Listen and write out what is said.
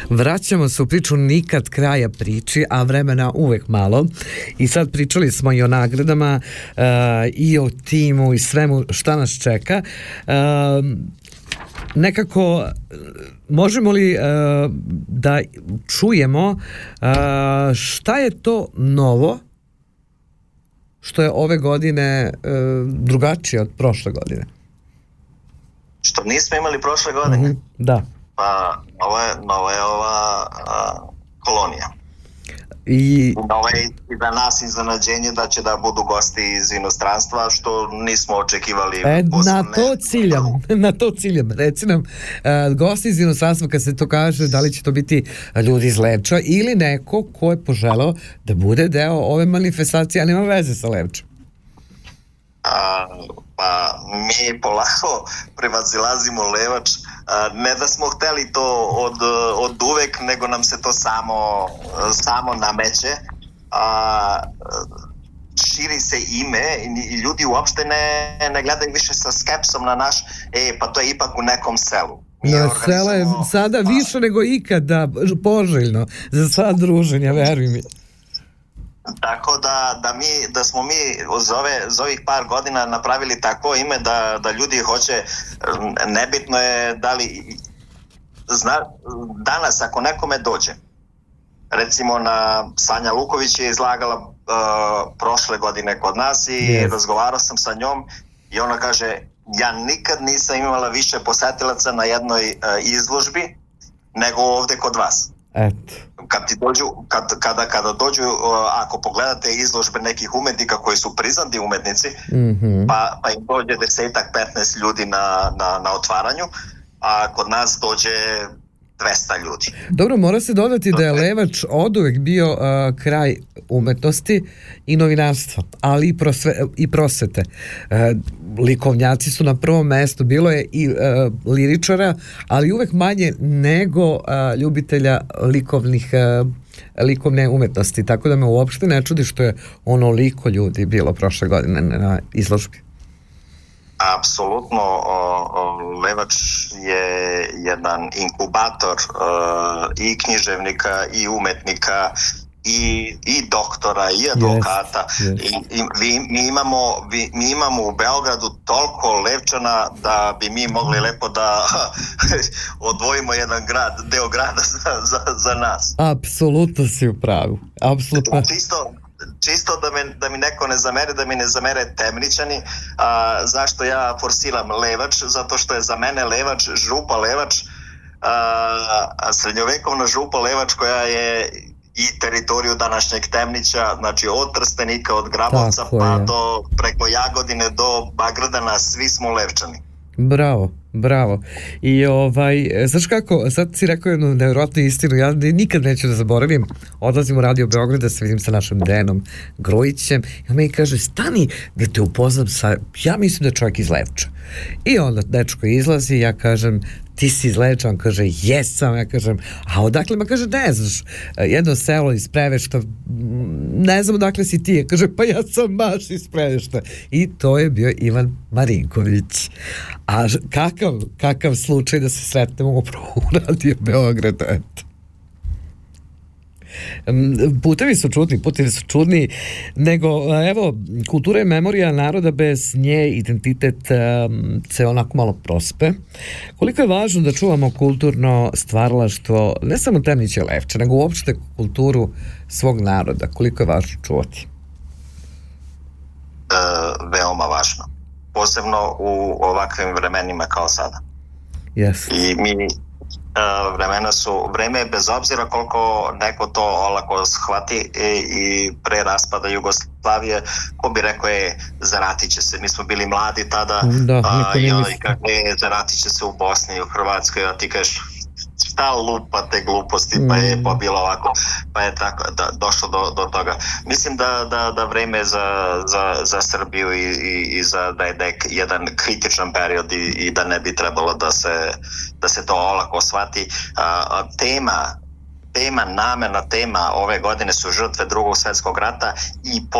Vraćamo se u priču, nikad kraja priči, a vremena uvek malo. I sad pričali smo i o nagradama i o timu i svemu šta nas čeka. Nekako, možemo li da čujemo šta je to novo što je ove godine drugačije od prošle godine? Što nismo imali prošle godine? Da. Pa nova je ova kolonija. I Novo je i za nas iznenađenje da će da budu gosti iz inostranstva, što nismo očekivali. Na to ciljam. Reci nam, gosti iz inostranstva, kad se to kaže, da li će to biti ljudi iz Levča ili neko ko je poželao da bude deo ove manifestacije, a nema veze sa Levčom? Pa mi polako prevazilazimo Levač, ne da smo hteli to od uvek, nego nam se to samo nameće. Širi se ime i ljudi uopšte ne gledaju više sa skepsom na naš, pa to je ipak u nekom selu. Sela je sada više nego ikada poželjno za sva druženja, veruj mi. Tako da smo mi za ovih par godina napravili takvo ime da ljudi hoće, nebitno je da li danas ako nekome dođe, recimo Sanja Luković je izlagala prošle godine kod nas i razgovarao sam sa njom i ona kaže, ja nikad nisam imala više posetilaca na jednoj izložbi nego ovde kod vas. Kada dođu, ako pogledate izložbe nekih umetnika koji su priznati umetnici, pa im dođe 10-15 ljudi na otvaranju, a kod nas dođe 200 ljudi. Dobro, mora se dodati da je Levač oduvek bio kraj umetnosti i novinarstva, ali i prosvete. Likovnjaci su na prvom mestu, bilo je i liričara, ali uvek manje nego ljubitelja likovne umetnosti, tako da me uopšte ne čudi što je onoliko ljudi bilo prošle godine na izložbi. Apsolutno, Levač je jedan inkubator i književnika i umetnika i doktora i advokata. Mi imamo u Beogradu toliko Levčana da bi mi mogli lepo da odvojimo jedan deo grada za nas. Apsolutno si u pravu. Apsolutno. Čisto da mi neko ne zamere, da mi ne zamere Temničani. Zašto ja forsiram Levač? Zato što je za mene Levač župa Levač, srednjovekovna župa Levač koja je i teritoriju današnjeg Temnića, znači od Trstenika, od Grabovca pa do preko Jagodine do Bagradana, svi smo Levčani. Bravo. I znaš kako, sad si rekao jednu nevjerojatnu istinu, ja nikad neću da zaboravim, odlazim u Radio Beograd da se vidim sa našim Denom Grujićem i on mi kaže, stani da te upoznam sa, ja mislim da je čovjek iz Levča. I onda dečko izlazi i ja kažem, ti si iz Levča, on kaže, jesam, ja kažem, a odakle, ma kaže, ne znaš, jedno selo iz Prevešta, ne znam odakle si ti, kaže, pa ja sam baš iz Prevešta. I to je bio Ivan Marinković. A kakav slučaj da se sretnemo upravo u Radio Beograd, eto. Putevi su čudni, nego evo, kultura je memorija naroda, bez nje identitet se onako malo prospe. Koliko je važno da čuvamo kulturno stvaralaštvo, ne samo Temnića i Levča, nego uopšte kulturu svog naroda, koliko je važno čuvati? Veoma važno, posebno u ovakvim vremenima kao sada. I vreme je, bez obzira koliko neko to olako shvati i pre raspada Jugoslavije, ko bi rekao zaratit će se, mi smo bili mladi tada i onda kaže zaratit će se u Bosni i u Hrvatskoj, a ti kažeš šta lupa te gluposti, pa je bilo ovako, pa je tako došlo do toga. Mislim da vreme za Srbiju i da je jedan kritičan period i da ne bi trebalo da se to olako shvati. Namena tema ove godine su žrtve Drugog svjetskog rata i